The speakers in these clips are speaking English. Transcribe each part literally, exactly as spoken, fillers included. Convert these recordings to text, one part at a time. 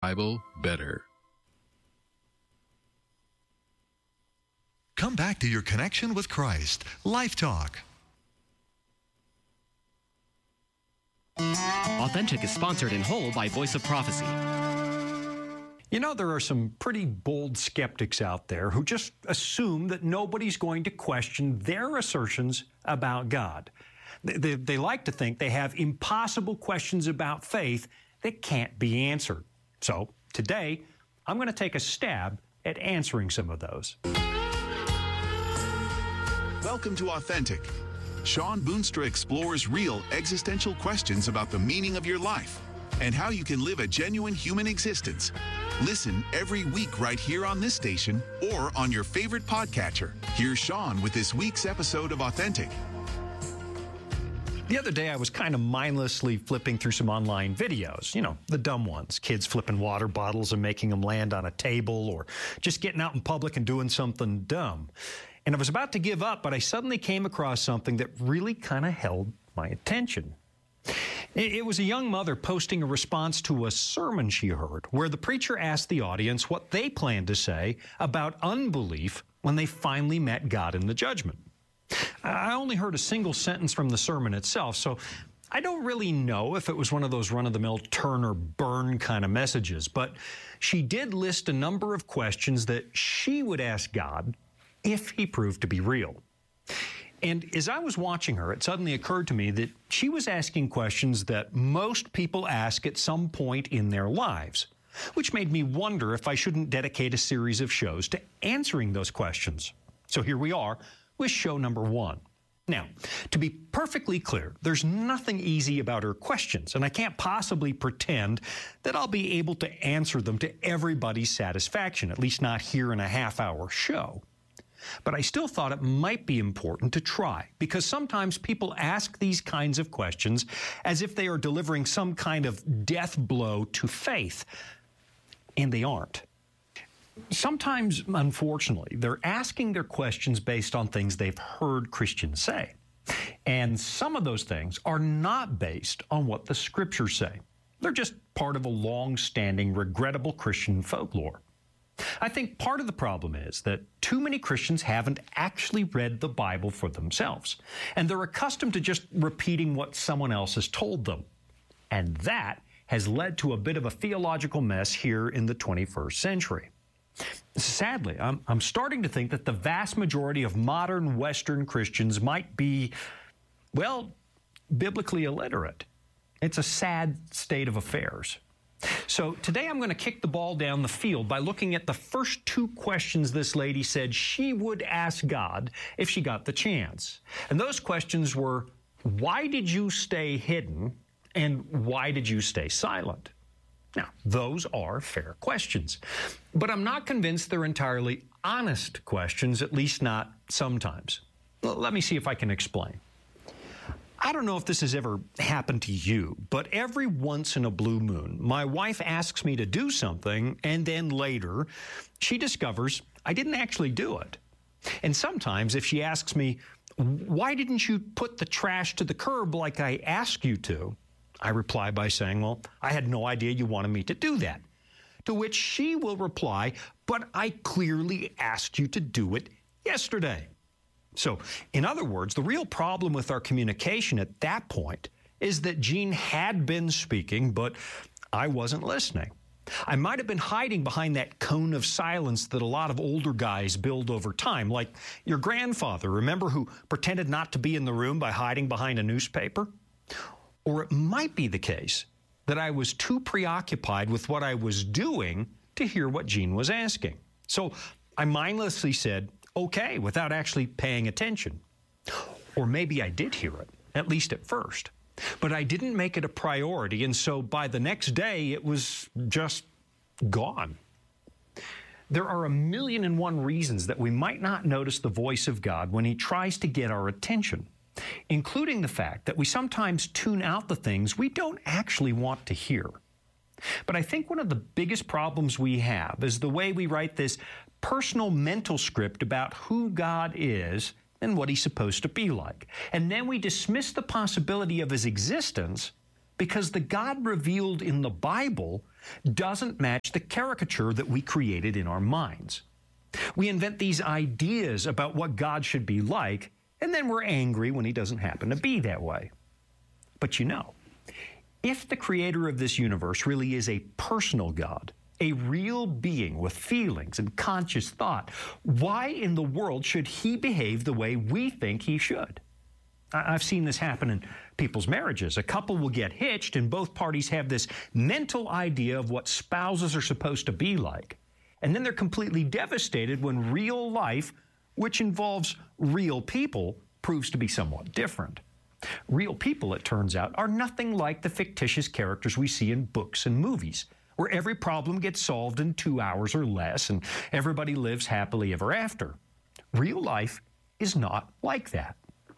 Bible better. Come back to your connection with Christ. Life Talk. Authentic is sponsored in whole by Voice of Prophecy. You know, there are some pretty bold skeptics out there who just assume that nobody's going to question their assertions about God. They, they, they like to think they have impossible questions about faith that can't be answered. So today, I'm going to take a stab at answering some of those. Welcome to Authentic. Sean Boonstra explores real existential questions about the meaning of your life and how you can live a genuine human existence. Listen every week right here on this station or on your favorite podcatcher. Here's Sean with this week's episode of Authentic. The other day, I was kind of mindlessly flipping through some online videos, you know, the dumb ones, kids flipping water bottles and making them land on a table, or just getting out in public and doing something dumb. And I was about to give up, but I suddenly came across something that really kind of held my attention. It was a young mother posting a response to a sermon she heard, where the preacher asked the audience what they planned to say about unbelief when they finally met God in the judgment. I only heard a single sentence from the sermon itself, so I don't really know if it was one of those run-of-the-mill turn or burn kind of messages, but she did list a number of questions that she would ask God if he proved to be real. And as I was watching her, it suddenly occurred to me that she was asking questions that most people ask at some point in their lives, which made me wonder if I shouldn't dedicate a series of shows to answering those questions. So here we are with show number one. Now, to be perfectly clear, there's nothing easy about her questions, and I can't possibly pretend that I'll be able to answer them to everybody's satisfaction, at least not here in a half-hour show. But I still thought it might be important to try, because sometimes people ask these kinds of questions as if they are delivering some kind of death blow to faith, and they aren't. Sometimes, unfortunately, they're asking their questions based on things they've heard Christians say. And some of those things are not based on what the Scriptures say. They're just part of a long-standing, regrettable Christian folklore. I think part of the problem is that too many Christians haven't actually read the Bible for themselves, and they're accustomed to just repeating what someone else has told them. And that has led to a bit of a theological mess here in the twenty-first century. Sadly, I'm, I'm starting to think that the vast majority of modern Western Christians might be, well, biblically illiterate. It's a sad state of affairs. So today I'm going to kick the ball down the field by looking at the first two questions this lady said she would ask God if she got the chance. And those questions were, why did you stay hidden, and why did you stay silent? Now, those are fair questions, but I'm not convinced they're entirely honest questions, at least not sometimes. Well, let me see if I can explain. I don't know if this has ever happened to you, but every once in a blue moon, my wife asks me to do something, and then later she discovers I didn't actually do it. And sometimes if she asks me, why didn't you put the trash to the curb like I asked you to? I reply by saying, well, I had no idea you wanted me to do that. To which she will reply, but I clearly asked you to do it yesterday. So, in other words, the real problem with our communication at that point is that Jean had been speaking, but I wasn't listening. I might have been hiding behind that cone of silence that a lot of older guys build over time, like your grandfather, remember, who pretended not to be in the room by hiding behind a newspaper? Or it might be the case that I was too preoccupied with what I was doing to hear what Jean was asking. So I mindlessly said, okay, without actually paying attention. Or maybe I did hear it, at least at first. But I didn't make it a priority, and so by the next day, it was just gone. There are a million and one reasons that we might not notice the voice of God when He tries to get our attention, including the fact that we sometimes tune out the things we don't actually want to hear. But I think one of the biggest problems we have is the way we write this personal mental script about who God is and what He's supposed to be like. And then we dismiss the possibility of His existence because the God revealed in the Bible doesn't match the caricature that we created in our minds. We invent these ideas about what God should be like, and then we're angry when he doesn't happen to be that way. But you know, if the creator of this universe really is a personal God, a real being with feelings and conscious thought, why in the world should he behave the way we think he should? I've seen this happen in people's marriages. A couple will get hitched and both parties have this mental idea of what spouses are supposed to be like. And then they're completely devastated when real life, which involves real people, proves to be somewhat different. Real people, it turns out, are nothing like the fictitious characters we see in books and movies, where every problem gets solved in two hours or less and everybody lives happily ever after. Real life is not like that.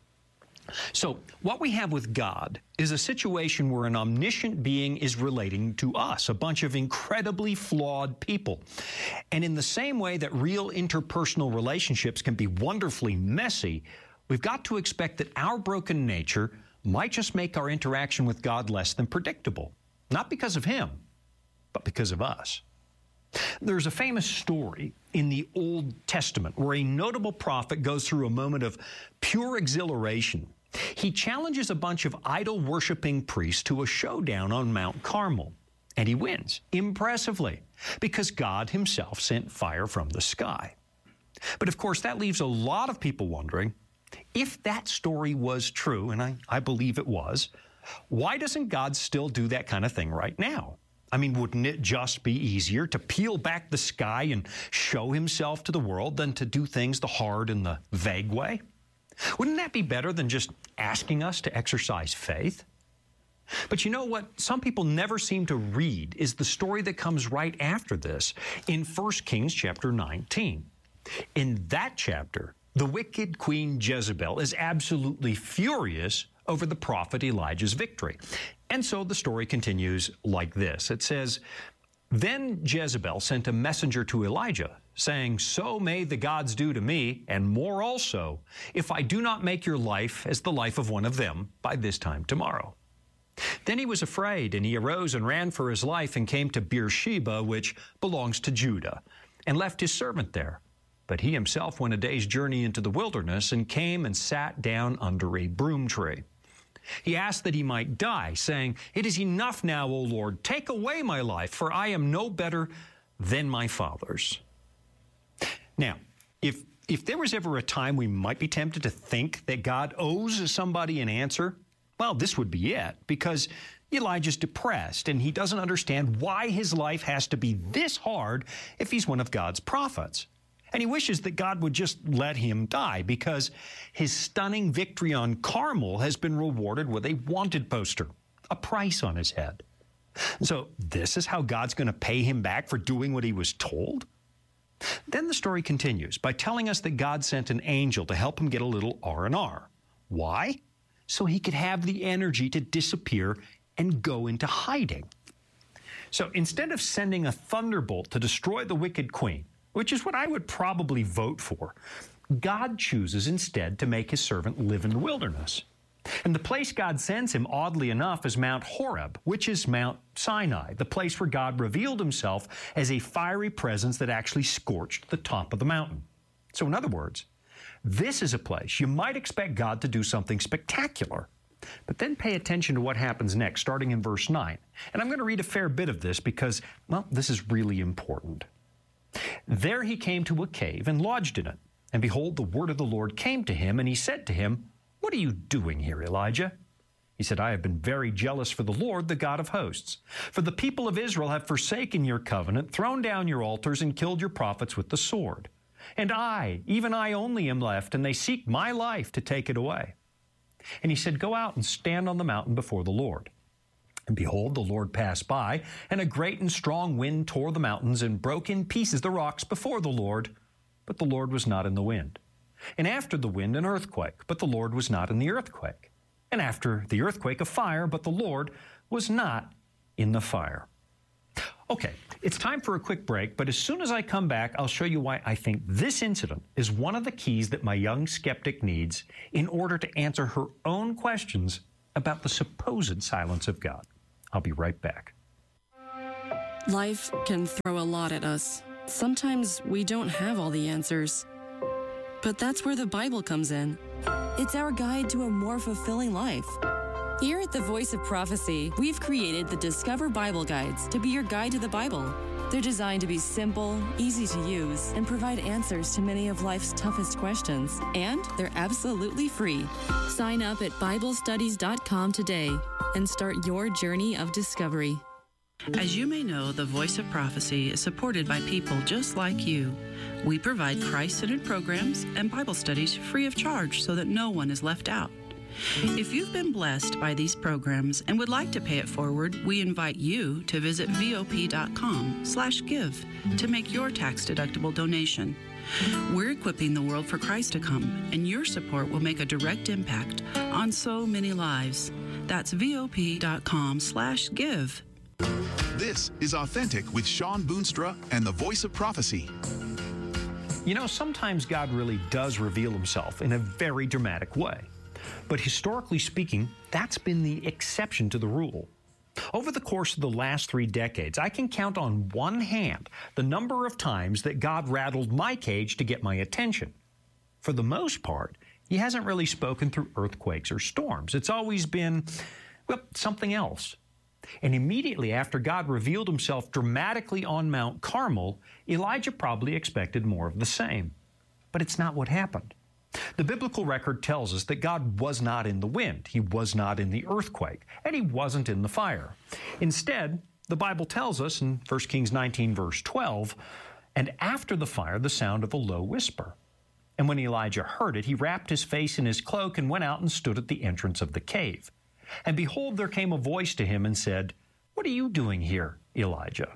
So what we have with God is a situation where an omniscient being is relating to us, a bunch of incredibly flawed people. And in the same way that real interpersonal relationships can be wonderfully messy, we've got to expect that our broken nature might just make our interaction with God less than predictable, not because of him, but because of us. There's a famous story in the Old Testament where a notable prophet goes through a moment of pure exhilaration. He challenges a bunch of idol-worshiping priests to a showdown on Mount Carmel, and he wins impressively because God himself sent fire from the sky. But of course, that leaves a lot of people wondering, if that story was true, and I, I believe it was, why doesn't God still do that kind of thing right now? I mean, wouldn't it just be easier to peel back the sky and show himself to the world than to do things the hard and the vague way? Wouldn't that be better than just asking us to exercise faith? But you know what some people never seem to read is the story that comes right after this in First Kings chapter nineteen. In that chapter, the wicked Queen Jezebel is absolutely furious over the prophet Elijah's victory. And so the story continues like this. It says, "Then Jezebel sent a messenger to Elijah, saying, 'So may the gods do to me, and more also, if I do not make your life as the life of one of them by this time tomorrow.' Then he was afraid, and he arose and ran for his life and came to Beersheba, which belongs to Judah, and left his servant there. But he himself went a day's journey into the wilderness and came and sat down under a broom tree. He asked that he might die, saying, 'It is enough now, O Lord, take away my life, for I am no better than my fathers.'" Now, if, if there was ever a time we might be tempted to think that God owes somebody an answer, well, this would be it, because Elijah's depressed and he doesn't understand why his life has to be this hard if he's one of God's prophets. And he wishes that God would just let him die because his stunning victory on Carmel has been rewarded with a wanted poster, a price on his head. So this is how God's going to pay him back for doing what he was told? Then the story continues by telling us that God sent an angel to help him get a little R and R. Why? So he could have the energy to disappear and go into hiding. So instead of sending a thunderbolt to destroy the wicked queen, which is what I would probably vote for, God chooses instead to make his servant live in the wilderness. And the place God sends him, oddly enough, is Mount Horeb, which is Mount Sinai, the place where God revealed himself as a fiery presence that actually scorched the top of the mountain. So in other words, this is a place you might expect God to do something spectacular. But then pay attention to what happens next, starting in verse nine. And I'm going to read a fair bit of this because, well, this is really important. "There he came to a cave and lodged in it. And behold, the word of the Lord came to him, and he said to him, 'What are you doing here, Elijah?' He said, 'I have been very jealous for the Lord, the God of hosts. For the people of Israel have forsaken your covenant, thrown down your altars, and killed your prophets with the sword. And I, even I only am left, and they seek my life to take it away.' And he said, 'Go out and stand on the mountain before the Lord.' And behold, the Lord passed by, and a great and strong wind tore the mountains and broke in pieces the rocks before the Lord. But the Lord was not in the wind. And after the wind, an earthquake, but the Lord was not in the earthquake. And after the earthquake, a fire, but the Lord was not in the fire." Okay, it's time for a quick break, but as soon as I come back, I'll show you why I think this incident is one of the keys that my young skeptic needs in order to answer her own questions about the supposed silence of God. I'll be right back. Life can throw a lot at us. Sometimes we don't have all the answers. But that's where the Bible comes in. It's our guide to a more fulfilling life. Here at the Voice of Prophecy, we've created the Discover Bible Guides to be your guide to the Bible. They're designed to be simple, easy to use, and provide answers to many of life's toughest questions. And they're absolutely free. Sign up at Bible Studies dot com today and start your journey of discovery. As you may know, the Voice of Prophecy is supported by people just like you. We provide Christ-centered programs and Bible studies free of charge so that no one is left out. If you've been blessed by these programs and would like to pay it forward, we invite you to visit V O P dot com slash give to make your tax-deductible donation. We're equipping the world for Christ to come, and your support will make a direct impact on so many lives. That's V O P dot com slash give. This is Authentic with Shawn Boonstra and the Voice of Prophecy. You know, sometimes God really does reveal himself in a very dramatic way. But historically speaking, that's been the exception to the rule. Over the course of the last three decades, I can count on one hand the number of times that God rattled my cage to get my attention. For the most part, he hasn't really spoken through earthquakes or storms. It's always been, well, something else. And immediately after God revealed himself dramatically on Mount Carmel, Elijah probably expected more of the same. But it's not what happened. The biblical record tells us that God was not in the wind, he was not in the earthquake, and he wasn't in the fire. Instead, the Bible tells us in First Kings nineteen, verse twelve, and after the fire, the sound of a low whisper. And when Elijah heard it, he wrapped his face in his cloak and went out and stood at the entrance of the cave. And behold, there came a voice to him and said, "What are you doing here, Elijah?"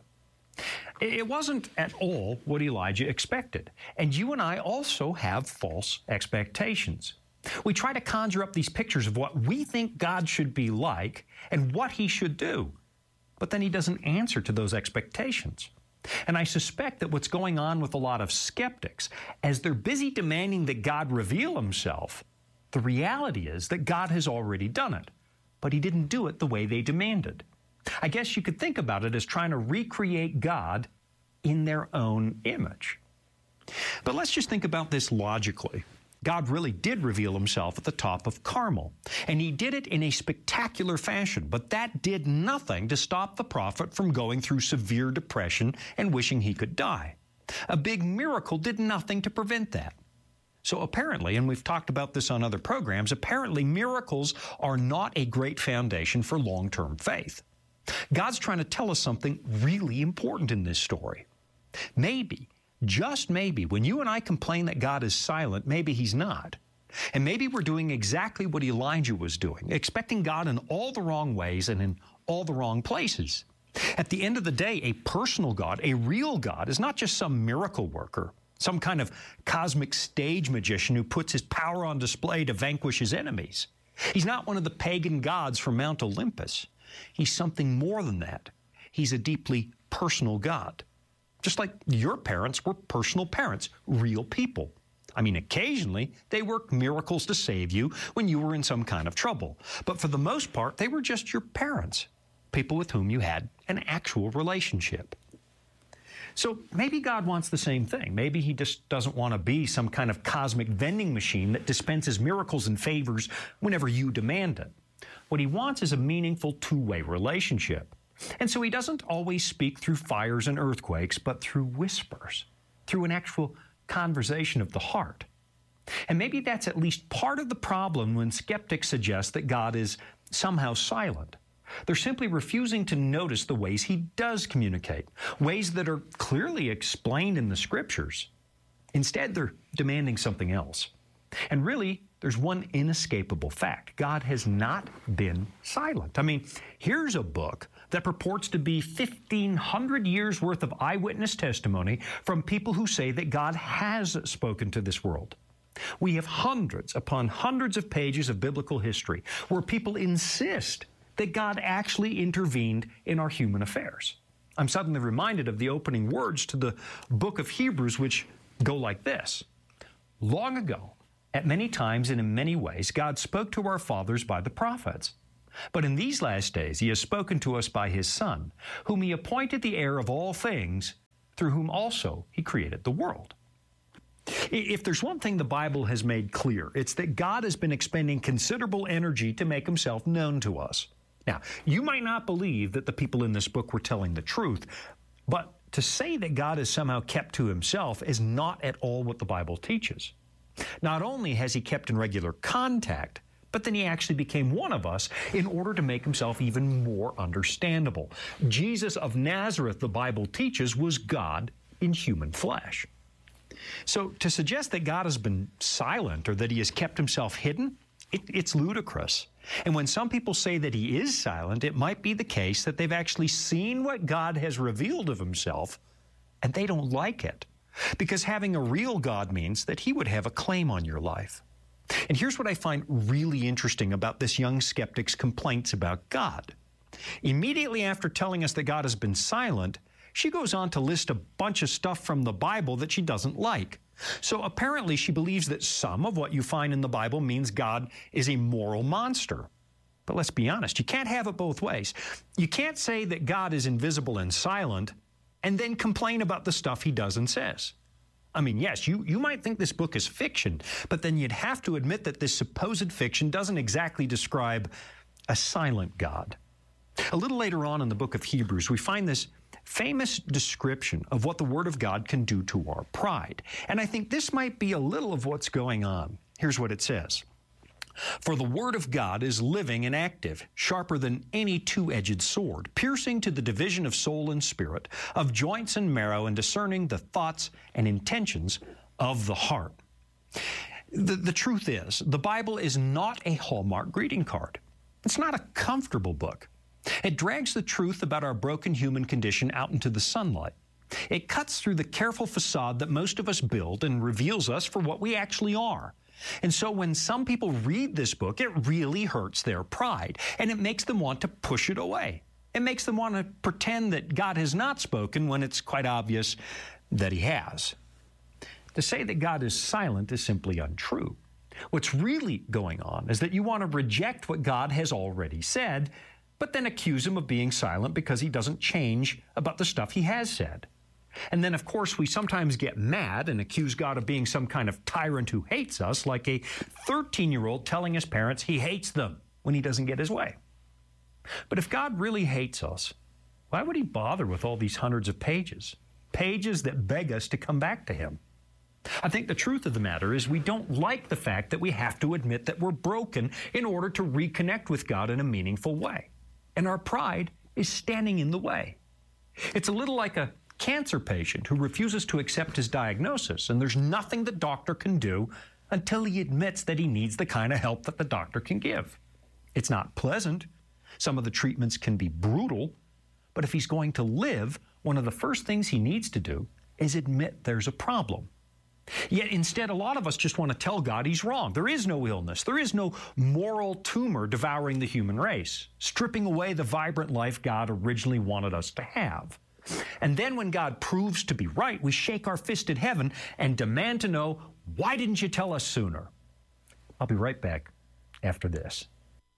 It wasn't at all what Elijah expected. And you and I also have false expectations. We try to conjure up these pictures of what we think God should be like and what he should do. But then he doesn't answer to those expectations. And I suspect that what's going on with a lot of skeptics, as they're busy demanding that God reveal himself, the reality is that God has already done it, but he didn't do it the way they demanded. I guess you could think about it as trying to recreate God in their own image. But let's just think about this logically. God really did reveal himself at the top of Carmel, and he did it in a spectacular fashion, but that did nothing to stop the prophet from going through severe depression and wishing he could die. A big miracle did nothing to prevent that. So apparently, and we've talked about this on other programs, apparently miracles are not a great foundation for long-term faith. God's trying to tell us something really important in this story. Maybe, just maybe, when you and I complain that God is silent, maybe he's not. And maybe we're doing exactly what Elijah was doing, expecting God in all the wrong ways and in all the wrong places. At the end of the day, a personal God, a real God, is not just some miracle worker, some kind of cosmic stage magician who puts his power on display to vanquish his enemies. He's not one of the pagan gods from Mount Olympus. He's something more than that. He's a deeply personal God. Just like your parents were personal parents, real people. I mean, occasionally they worked miracles to save you when you were in some kind of trouble. But for the most part, they were just your parents, people with whom you had an actual relationship. So maybe God wants the same thing. Maybe he just doesn't want to be some kind of cosmic vending machine that dispenses miracles and favors whenever you demand it. What he wants is a meaningful two-way relationship. And so he doesn't always speak through fires and earthquakes, but through whispers, through an actual conversation of the heart. And maybe that's at least part of the problem when skeptics suggest that God is somehow silent. They're simply refusing to notice the ways he does communicate, ways that are clearly explained in the scriptures. Instead, they're demanding something else. And really, there's one inescapable fact. God has not been silent. I mean, here's a book that purports to be fifteen hundred years worth of eyewitness testimony from people who say that God has spoken to this world. We have hundreds upon hundreds of pages of biblical history where people insist that God actually intervened in our human affairs. I'm suddenly reminded of the opening words to the book of Hebrews, which go like this. Long ago, at many times and in many ways, God spoke to our fathers by the prophets. But in these last days he has spoken to us by his Son, whom he appointed the heir of all things, through whom also he created the world. If there's one thing the Bible has made clear, it's that God has been expending considerable energy to make himself known to us. Now, you might not believe that the people in this book were telling the truth, but to say that God is somehow kept to himself is not at all what the Bible teaches. Not only has he kept in regular contact, but then he actually became one of us in order to make himself even more understandable. Jesus of Nazareth, the Bible teaches, was God in human flesh. So to suggest that God has been silent or that he has kept himself hidden, it, it's ludicrous. And when some people say that he is silent, it might be the case that they've actually seen what God has revealed of himself, and they don't like it. Because having a real God means that he would have a claim on your life. And here's what I find really interesting about this young skeptic's complaints about God. Immediately after telling us that God has been silent, she goes on to list a bunch of stuff from the Bible that she doesn't like. So apparently she believes that some of what you find in the Bible means God is a moral monster. But let's be honest, you can't have it both ways. You can't say that God is invisible and silent and then complain about the stuff he does and says. I mean, yes, you, you might think this book is fiction, but then you'd have to admit that this supposed fiction doesn't exactly describe a silent God. A little later on in the book of Hebrews, we find this famous description of what the Word of God can do to our pride. And I think this might be a little of what's going on. Here's what it says. For the Word of God is living and active, sharper than any two-edged sword, piercing to the division of soul and spirit, of joints and marrow, and discerning the thoughts and intentions of the heart. The, the truth is, the Bible is not a Hallmark greeting card. It's not a comfortable book. It drags the truth about our broken human condition out into the sunlight. It cuts through the careful facade that most of us build and reveals us for what we actually are. And so when some people read this book, it really hurts their pride, and it makes them want to push it away. It makes them want to pretend that God has not spoken when it's quite obvious that he has. To say that God is silent is simply untrue. What's really going on is that you want to reject what God has already said, but then accuse him of being silent because he doesn't change about the stuff he has said. And then, of course, we sometimes get mad and accuse God of being some kind of tyrant who hates us, like a thirteen-year-old telling his parents he hates them when he doesn't get his way. But if God really hates us, why would he bother with all these hundreds of pages? Pages that beg us to come back to him. I think the truth of the matter is we don't like the fact that we have to admit that we're broken in order to reconnect with God in a meaningful way. And our pride is standing in the way. It's a little like a cancer patient who refuses to accept his diagnosis, and there's nothing the doctor can do until he admits that he needs the kind of help that the doctor can give. It's not pleasant. Some of the treatments can be brutal, but if he's going to live, one of the first things he needs to do is admit there's a problem. Yet instead, a lot of us just want to tell God he's wrong. There is no illness. There is no moral tumor devouring the human race, stripping away the vibrant life God originally wanted us to have. And then when God proves to be right, we shake our fist at heaven and demand to know, why didn't you tell us sooner? I'll be right back after this.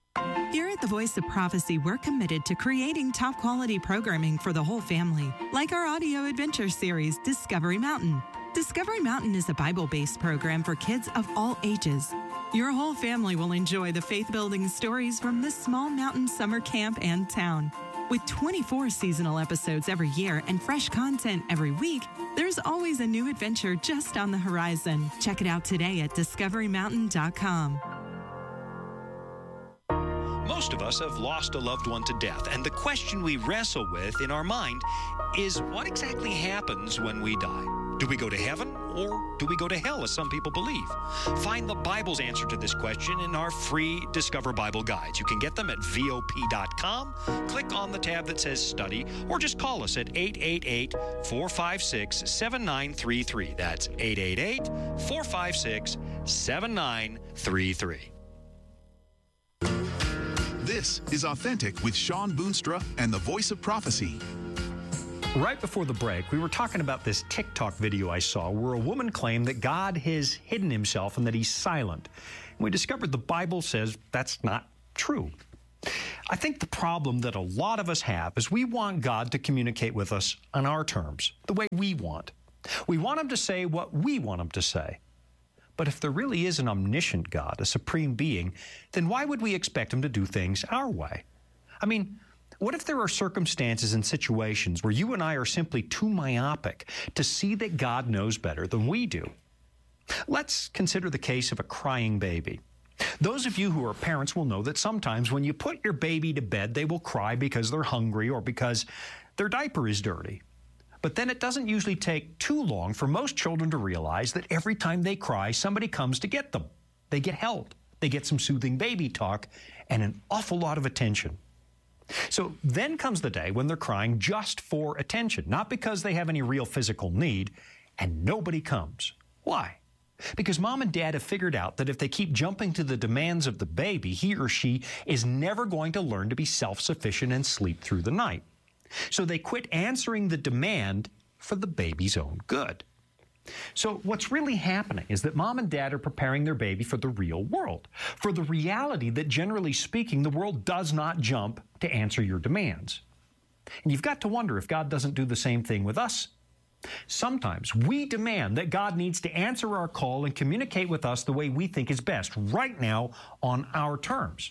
Here at the Voice of Prophecy, we're committed to creating top quality programming for the whole family, like our audio adventure series, Discovery Mountain. Discovery Mountain is a Bible-based program for kids of all ages. Your whole family will enjoy the faith-building stories from this small mountain summer camp and town. With twenty-four seasonal episodes every year and fresh content every week, there's always a new adventure just on the horizon. Check it out today at discovery mountain dot com. Most of us have lost a loved one to death, and the question we wrestle with in our mind is, what exactly happens when we die? Do we go to heaven, or do we go to hell, as some people believe? Find the Bible's answer to this question in our free Discover Bible Guides. You can get them at V O P dot com. Click on the tab that says Study, or just call us at eight eight eight, four five six, seven nine three three. That's eight eight eight, four five six, seven nine three three. This is Authentic with Shawn Boonstra and the Voice of Prophecy. Right before the break, we were talking about this TikTok video I saw where a woman claimed that God has hidden himself and that he's silent. And we discovered the Bible says that's not true. I think the problem that a lot of us have is we want God to communicate with us on our terms, the way we want. We want Him to say what we want Him to say. But if there really is an omniscient God, a supreme being, then why would we expect Him to do things our way? I mean, what if there are circumstances and situations where you and I are simply too myopic to see that God knows better than we do? Let's consider the case of a crying baby. Those of you who are parents will know that sometimes when you put your baby to bed, they will cry because they're hungry or because their diaper is dirty. But then it doesn't usually take too long for most children to realize that every time they cry, somebody comes to get them. They get held. They get some soothing baby talk and an awful lot of attention. So then comes the day when they're crying just for attention, not because they have any real physical need, and nobody comes. Why? Because mom and dad have figured out that if they keep jumping to the demands of the baby, he or she is never going to learn to be self-sufficient and sleep through the night. So they quit answering the demand for the baby's own good. So what's really happening is that mom and dad are preparing their baby for the real world, for the reality that generally speaking, the world does not jump to answer your demands. And you've got to wonder if God doesn't do the same thing with us. Sometimes we demand that God needs to answer our call and communicate with us the way we think is best, right now on our terms.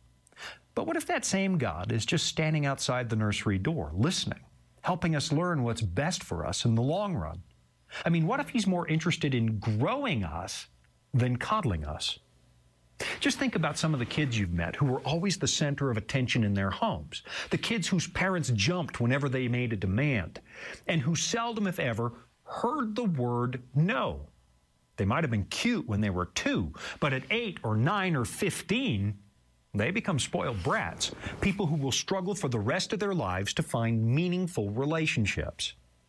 But what if that same God is just standing outside the nursery door, listening, helping us learn what's best for us in the long run? I mean, what if He's more interested in growing us than coddling us? Just think about some of the kids you've met who were always the center of attention in their homes, the kids whose parents jumped whenever they made a demand, and who seldom, if ever, heard the word no. They might have been cute when they were two, but at eight or nine or fifteen, they become spoiled brats, people who will struggle for the rest of their lives to find meaningful relationships.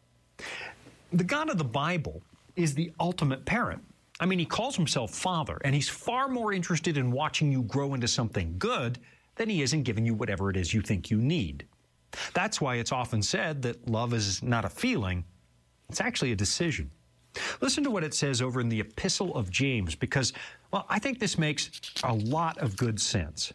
The God of the Bible is the ultimate parent. I mean, He calls Himself Father, and He's far more interested in watching you grow into something good than He is in giving you whatever it is you think you need. That's why it's often said that love is not a feeling, it's actually a decision. Listen to what it says over in the Epistle of James, because, well, I think this makes a lot of good sense.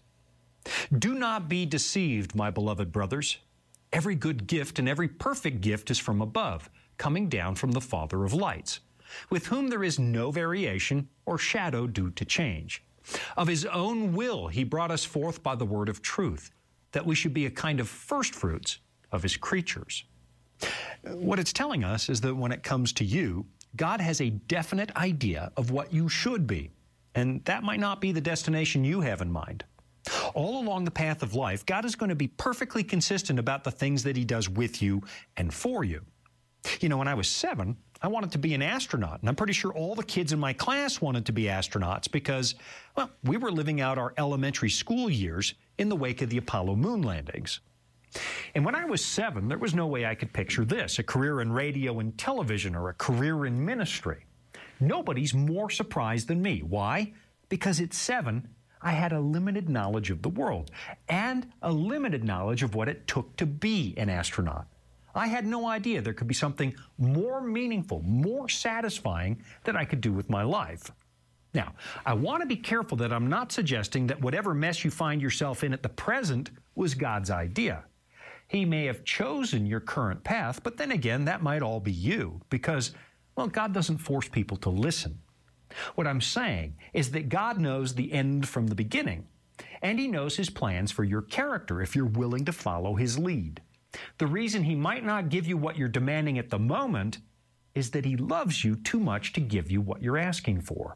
Do not be deceived, my beloved brothers. Every good gift and every perfect gift is from above, coming down from the Father of lights, with whom there is no variation or shadow due to change. Of His own will He brought us forth by the word of truth, that we should be a kind of firstfruits of His creatures. What it's telling us is that when it comes to you, God has a definite idea of what you should be, and that might not be the destination you have in mind. All along the path of life, God is going to be perfectly consistent about the things that He does with you and for you. You know, when I was seven, I wanted to be an astronaut, and I'm pretty sure all the kids in my class wanted to be astronauts because, well, we were living out our elementary school years in the wake of the Apollo moon landings. And when I was seven, there was no way I could picture this, a career in radio and television or a career in ministry. Nobody's more surprised than me. Why? Because at seven, I had a limited knowledge of the world and a limited knowledge of what it took to be an astronaut. I had no idea there could be something more meaningful, more satisfying that I could do with my life. Now, I want to be careful that I'm not suggesting that whatever mess you find yourself in at the present was God's idea. He may have chosen your current path, but then again, that might all be you because, well, God doesn't force people to listen. What I'm saying is that God knows the end from the beginning, and He knows His plans for your character if you're willing to follow His lead. The reason He might not give you what you're demanding at the moment is that He loves you too much to give you what you're asking for.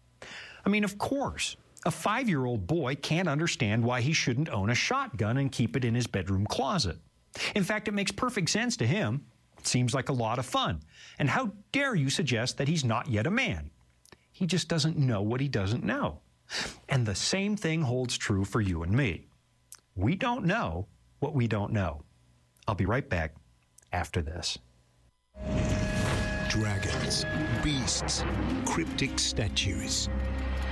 I mean, of course, a five-year-old boy can't understand why he shouldn't own a shotgun and keep it in his bedroom closet. In fact, it makes perfect sense to him. It seems like a lot of fun. And how dare you suggest that he's not yet a man? He just doesn't know what he doesn't know. And the same thing holds true for you and me. We don't know what we don't know. I'll be right back after this. Dragons, beasts, cryptic statues.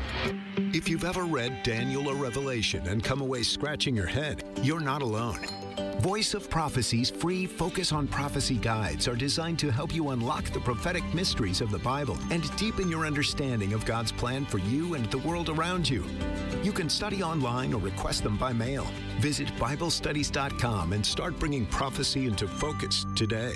If you've ever read Daniel or Revelation and come away scratching your head, you're not alone. Voice of Prophecy's free Focus on Prophecy guides are designed to help you unlock the prophetic mysteries of the Bible and deepen your understanding of God's plan for you and the world around you. You can study online or request them by mail. Visit Bible Studies dot com and start bringing prophecy into focus today.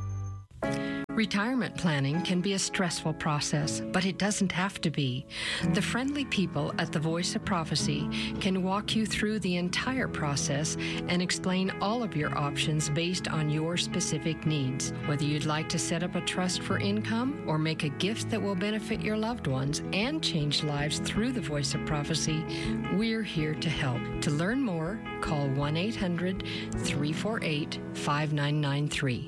Retirement planning can be a stressful process, but it doesn't have to be. The friendly people at the Voice of Prophecy can walk you through the entire process and explain all of your options based on your specific needs. Whether you'd like to set up a trust for income or make a gift that will benefit your loved ones and change lives through the Voice of Prophecy, we're here to help. To learn more, call one eight hundred, three four eight, five nine nine three.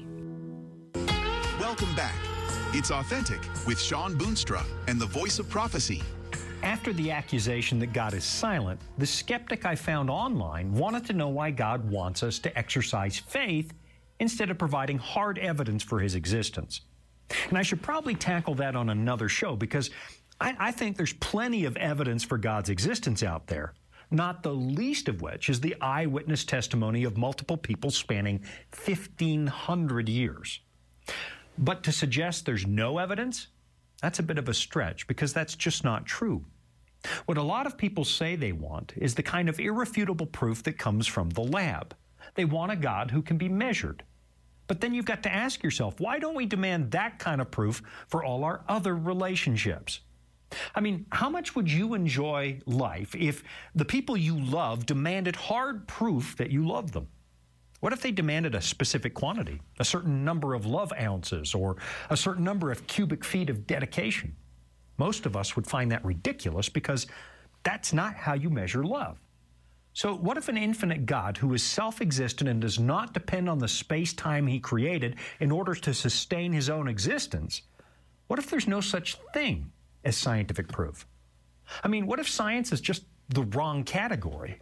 Welcome back. It's Authentic with Shawn Boonstra and the Voice of Prophecy. After the accusation that God is silent, the skeptic I found online wanted to know why God wants us to exercise faith instead of providing hard evidence for his existence. And I should probably tackle that on another show because I, I think there's plenty of evidence for God's existence out there, not the least of which is the eyewitness testimony of multiple people spanning fifteen hundred years. But to suggest there's no evidence, that's a bit of a stretch because that's just not true. What a lot of people say they want is the kind of irrefutable proof that comes from the lab. They want a God who can be measured. But then you've got to ask yourself, why don't we demand that kind of proof for all our other relationships? I mean, how much would you enjoy life if the people you love demanded hard proof that you love them? What if they demanded a specific quantity, a certain number of love ounces, or a certain number of cubic feet of dedication? Most of us would find that ridiculous because that's not how you measure love. So what if an infinite God who is self-existent and does not depend on the space-time he created in order to sustain his own existence, what if there's no such thing as scientific proof? I mean, what if science is just the wrong category?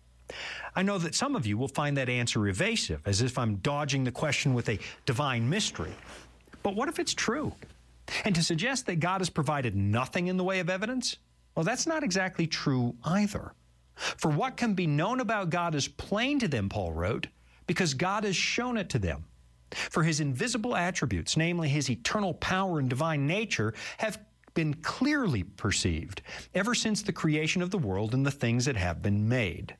I know that some of you will find that answer evasive, as if I'm dodging the question with a divine mystery. But what if it's true? And to suggest that God has provided nothing in the way of evidence, well, that's not exactly true either. For what can be known about God is plain to them, Paul wrote, because God has shown it to them. For his invisible attributes, namely his eternal power and divine nature, have been clearly perceived ever since the creation of the world and the things that have been made.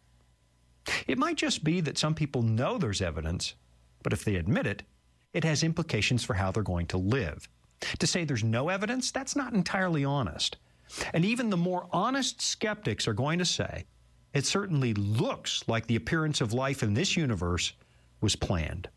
It might just be that some people know there's evidence, but if they admit it, it has implications for how they're going to live. To say there's no evidence, that's not entirely honest. And even the more honest skeptics are going to say, it certainly looks like the appearance of life in this universe was planned.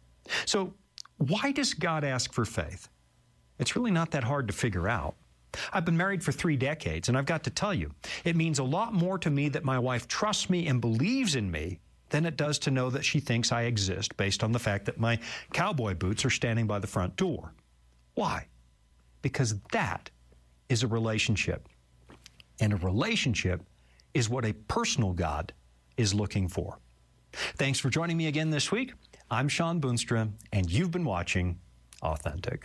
So why does God ask for faith? It's really not that hard to figure out. I've been married for three decades, and I've got to tell you, it means a lot more to me that my wife trusts me and believes in me than it does to know that she thinks I exist based on the fact that my cowboy boots are standing by the front door. Why? Because that is a relationship. And a relationship is what a personal God is looking for. Thanks for joining me again this week. I'm Shawn Boonstra, and you've been watching Authentic.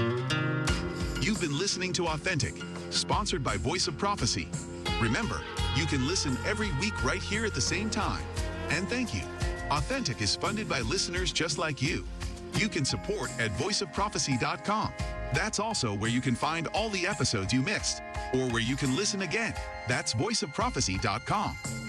You've been listening to Authentic, sponsored by Voice of Prophecy. Remember, you can listen every week right here at the same time. And thank you. Authentic is funded by listeners just like you. You can support at voice of prophecy dot com. That's also where you can find all the episodes you missed, or where you can listen again. That's voice of prophecy dot com.